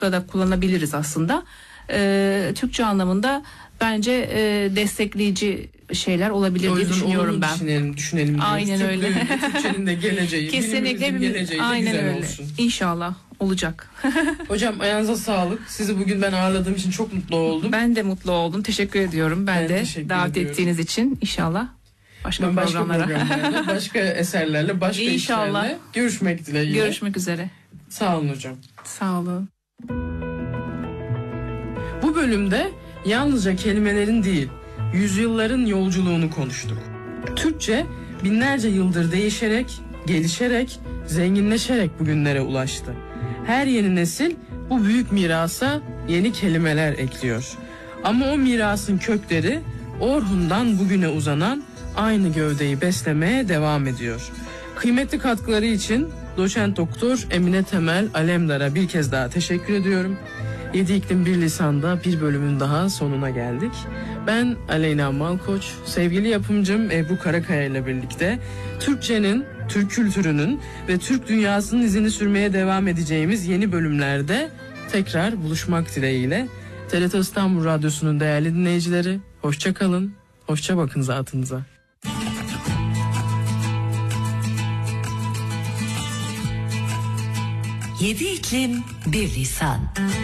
da kullanabiliriz aslında. Türkçe anlamında bence destekleyici şeyler olabilir diye düşünüyorum ben. Düşünelim. Aynen öyle. Türkçenin de geleceği, kesinlikle geleceği de aynen güzel öyle. olsun. İnşallah olacak. Hocam ayağınıza sağlık. Sizi bugün ben ağırladığım için çok mutlu oldum. Ben de mutlu oldum. Teşekkür ediyorum. Ben de davet ettiğiniz için. İnşallah başka programlara, başka eserlerle, başka işlerle görüşmek dileğiyle. Görüşmek üzere. Sağ olun hocam. Sağ olun. Bu bölümde yalnızca kelimelerin değil, yüzyılların yolculuğunu konuştuk. Türkçe binlerce yıldır değişerek, gelişerek, zenginleşerek bugünlere ulaştı. Her yeni nesil bu büyük mirasa yeni kelimeler ekliyor. Ama o mirasın kökleri Orhun'dan bugüne uzanan aynı gövdeyi beslemeye devam ediyor. Kıymetli katkıları için Doçent Doktor Emine Temel Alemdar'a bir kez daha teşekkür ediyorum. 7 İklim Bir Lisan'da bir bölümün daha sonuna geldik. Ben Aleyna Malkoç, sevgili yapımcım Ebru Karakaya ile birlikte Türkçenin, Türk kültürünün ve Türk dünyasının izini sürmeye devam edeceğimiz yeni bölümlerde tekrar buluşmak dileğiyle. TRT İstanbul Radyosu'nun değerli dinleyicileri, hoşça kalın, hoşça bakın zatınıza. 7 iklim bir lisan.